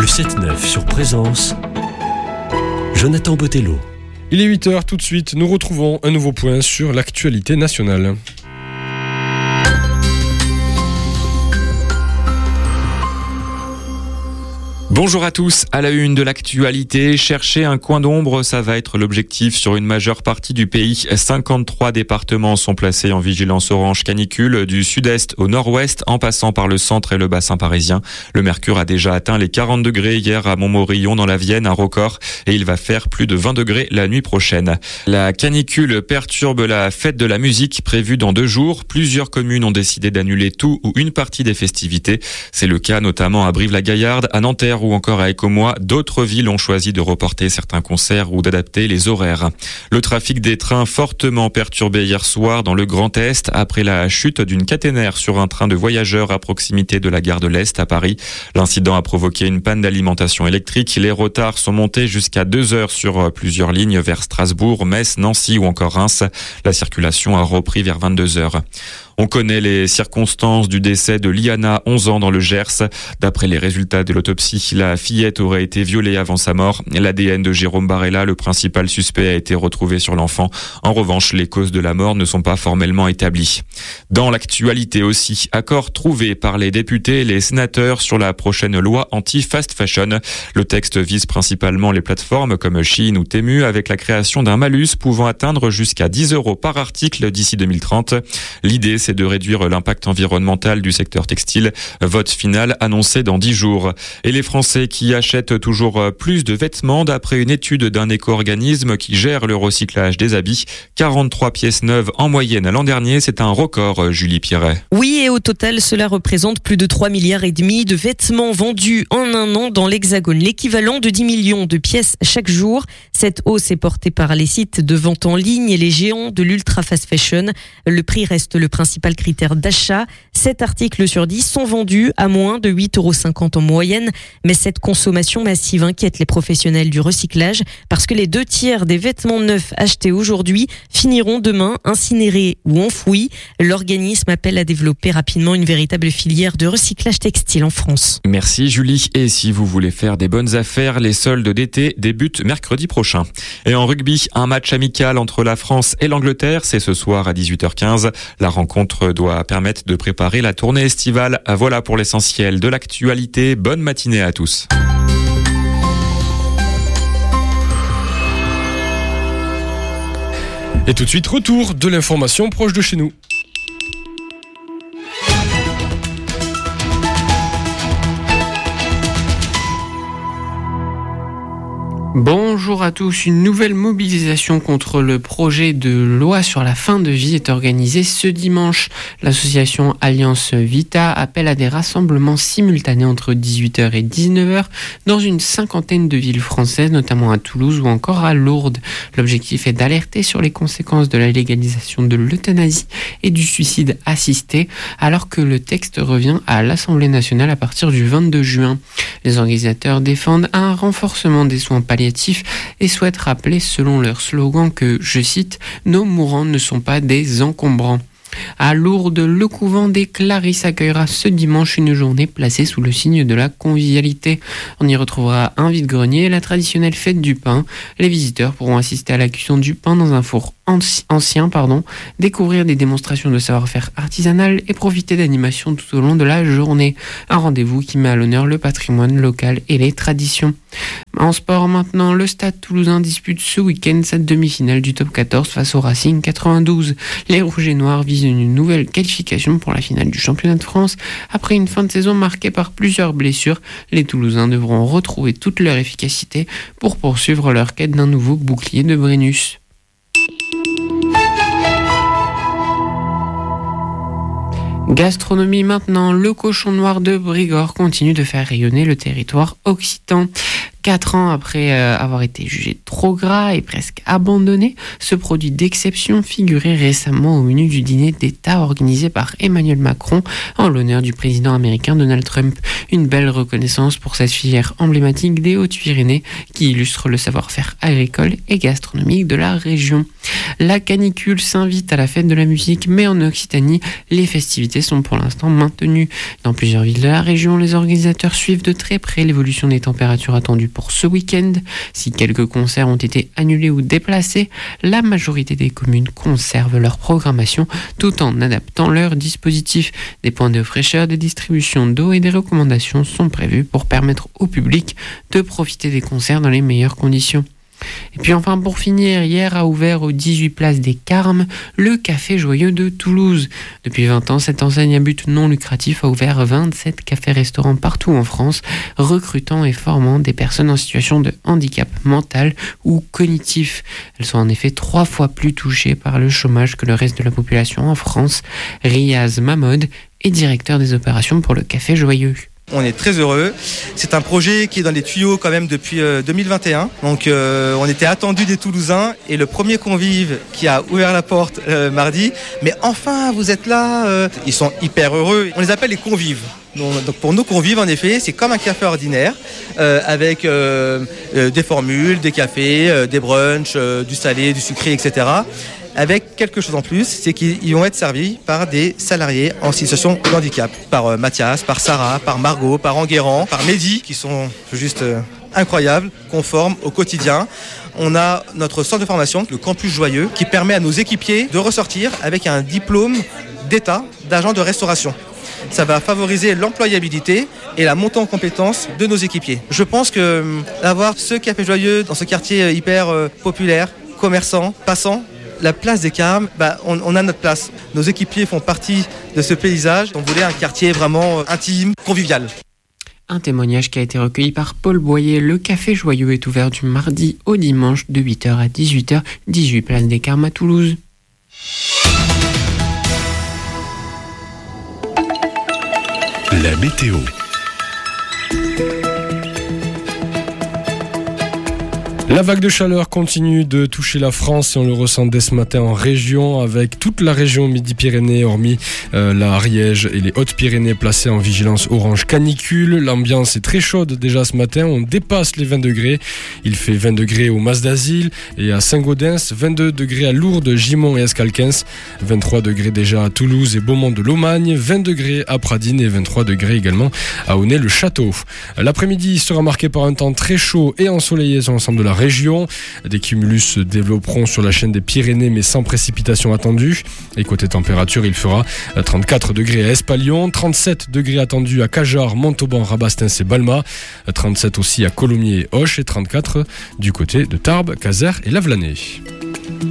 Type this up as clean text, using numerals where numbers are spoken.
Le 7-9 sur Présence, Jonathan Botello. Il est 8h, tout de suite, nous retrouvons un nouveau point sur l'actualité nationale. Bonjour à tous, à la une de l'actualité, chercher un coin d'ombre, ça va être l'objectif sur une majeure partie du pays. 53 départements sont placés en vigilance orange canicule, du sud-est au nord-ouest, en passant par le centre et le bassin parisien. Le mercure a déjà atteint les 40 degrés hier à Montmorillon dans la Vienne, un record, et il va faire plus de 20 degrés la nuit prochaine. La canicule perturbe la fête de la musique prévue dans 2 jours. Plusieurs communes ont décidé d'annuler tout ou une partie des festivités. C'est le cas notamment à Brive-la-Gaillarde, à Nanterre, ou encore à Écomois. D'autres villes ont choisi de reporter certains concerts ou d'adapter les horaires. Le trafic des trains fortement perturbé hier soir dans le Grand Est après la chute d'une caténaire sur un train de voyageurs à proximité de la gare de l'Est à Paris. L'incident a provoqué une panne d'alimentation électrique. Les retards sont montés jusqu'à 2 heures sur plusieurs lignes vers Strasbourg, Metz, Nancy ou encore Reims. La circulation a repris vers 22 heures. On connaît les circonstances du décès de Liana, 11 ans, dans le Gers. D'après les résultats de l'autopsie, la fillette aurait été violée avant sa mort. L'ADN de Jérôme Barella, le principal suspect, a été retrouvé sur l'enfant. En revanche, les causes de la mort ne sont pas formellement établies. Dans l'actualité aussi, accord trouvé par les députés et les sénateurs sur la prochaine loi anti-fast fashion. Le texte vise principalement les plateformes comme Shein ou Temu, avec la création d'un malus pouvant atteindre jusqu'à 10 € par article d'ici 2030. L'idée, c'est de réduire l'impact environnemental du secteur textile. Vote final annoncé dans 10 jours. Et les Français qui achètent toujours plus de vêtements, d'après une étude d'un éco-organisme qui gère le recyclage des habits. 43 pièces neuves en moyenne l'an dernier, c'est un record, Julie Pierret. Oui, et au total, cela représente plus de 3,5 milliards de vêtements vendus en un an dans l'Hexagone. L'équivalent de 10 millions de pièces chaque jour. Cette hausse est portée par les sites de vente en ligne et les géants de l'ultra fast fashion. Le prix reste le principal critère d'achat. 7 articles sur 10 sont vendus à moins de 8,50 € en moyenne. Mais cette consommation massive inquiète les professionnels du recyclage parce que les 2/3 des vêtements neufs achetés aujourd'hui finiront demain incinérés ou enfouis. L'organisme appelle à développer rapidement une véritable filière de recyclage textile en France. Merci Julie. Et si vous voulez faire des bonnes affaires, les soldes d'été débutent mercredi prochain. Et en rugby, un match amical entre la France et l'Angleterre, c'est ce soir à 18h15. La rencontre doit permettre de préparer la tournée estivale. Voilà pour l'essentiel de l'actualité. Bonne matinée à tous. Et tout de suite, retour de l'information proche de chez nous. Bonjour à tous, une nouvelle mobilisation contre le projet de loi sur la fin de vie est organisée ce dimanche. L'association Alliance Vita appelle à des rassemblements simultanés entre 18h et 19h dans une 50aine de villes françaises, notamment à Toulouse ou encore à Lourdes. L'objectif est d'alerter sur les conséquences de la légalisation de l'euthanasie et du suicide assisté, alors que le texte revient à l'Assemblée nationale à partir du 22 juin. Les organisateurs défendent un renforcement des soins palliatifs et souhaitent rappeler, selon leur slogan, que, je cite, « Nos mourants ne sont pas des encombrants ». À Lourdes, le couvent des Clarisses accueillera ce dimanche une journée placée sous le signe de la convivialité. On y retrouvera un vide-grenier et la traditionnelle fête du pain. Les visiteurs pourront assister à la cuisson du pain dans un four ancien, découvrir des démonstrations de savoir-faire artisanal et profiter d'animations tout au long de la journée. Un rendez-vous qui met à l'honneur le patrimoine local et les traditions. En sport maintenant, le Stade Toulousain dispute ce week-end sa demi-finale du top 14 face au Racing 92. Les Rouges et Noirs visent une nouvelle qualification pour la finale du championnat de France. Après une fin de saison marquée par plusieurs blessures, les Toulousains devront retrouver toute leur efficacité pour poursuivre leur quête d'un nouveau bouclier de Brennus. Gastronomie maintenant, le cochon noir de Brigord continue de faire rayonner le territoire occitan. 4 ans après avoir été jugé trop gras et presque abandonné, ce produit d'exception figurait récemment au menu du dîner d'État organisé par Emmanuel Macron en l'honneur du président américain Donald Trump. Une belle reconnaissance pour cette filière emblématique des Hautes-Pyrénées qui illustre le savoir-faire agricole et gastronomique de la région. La canicule s'invite à la fête de la musique, mais en Occitanie, les festivités sont pour l'instant maintenues. Dans plusieurs villes de la région, les organisateurs suivent de très près l'évolution des températures attendues pour ce week-end. Si quelques concerts ont été annulés ou déplacés, la majorité des communes conservent leur programmation tout en adaptant leur dispositif. Des points de fraîcheur, des distributions d'eau et des recommandations sont prévus pour permettre au public de profiter des concerts dans les meilleures conditions. Et puis enfin pour finir, hier a ouvert aux 18 places des Carmes le Café Joyeux de Toulouse. Depuis 20 ans, cette enseigne à but non lucratif a ouvert 27 cafés-restaurants partout en France, recrutant et formant des personnes en situation de handicap mental ou cognitif. Elles sont en effet 3 fois plus touchées par le chômage que le reste de la population en France. Riaz Mahmoud est directeur des opérations pour le Café Joyeux. On est très heureux. C'est un projet qui est dans les tuyaux quand même depuis 2021. Donc on était attendu des Toulousains et le premier convive qui a ouvert la porte mardi. Mais enfin, vous êtes là. Ils sont hyper heureux. On les appelle les convives. Donc pour nos convives, en effet, c'est comme un café ordinaire avec des formules, des cafés, des brunchs, du salé, du sucré, etc. Avec quelque chose en plus, c'est qu'ils vont être servis par des salariés en situation de handicap. Par Mathias, par Sarah, par Margot, par Enguerrand, par Mehdi, qui sont juste incroyables, qu'on forme au quotidien. On a notre centre de formation, le Campus Joyeux, qui permet à nos équipiers de ressortir avec un diplôme d'État d'agent de restauration. Ça va favoriser l'employabilité et la montée en compétences de nos équipiers. Je pense que d'avoir ce Café Joyeux dans ce quartier hyper populaire, commerçant, passant, la place des Carmes, on a notre place. Nos équipiers font partie de ce paysage. On voulait un quartier vraiment intime, convivial. Un témoignage qui a été recueilli par Paul Boyer. Le Café Joyeux est ouvert du mardi au dimanche de 8h à 18h, 18 place des Carmes à Toulouse. La météo. La vague de chaleur continue de toucher la France et on le ressent dès ce matin en région avec toute la région Midi-Pyrénées hormis la Ariège et les Hautes-Pyrénées placées en vigilance orange canicule. L'ambiance est très chaude déjà ce matin, on dépasse les 20 degrés. Il fait 20 degrés au Mas d'Asile et à Saint-Gaudens, 22 degrés à Lourdes, Gimont et Escalquens, 23 degrés déjà à Toulouse et Beaumont de Lomagne, 20 degrés à Pradines et 23 degrés également à Aunay-le-Château. L'après-midi sera marqué par un temps très chaud et ensoleillé sur l'ensemble de la région. Des cumulus se développeront sur la chaîne des Pyrénées mais sans précipitation attendue. Et côté température, il fera 34 degrés à Espalion, 37 degrés attendus à Cajar, Montauban, Rabastens et Balma, 37 aussi à Colomiers et Auch et 34 du côté de Tarbes, Caser et Lavelanet.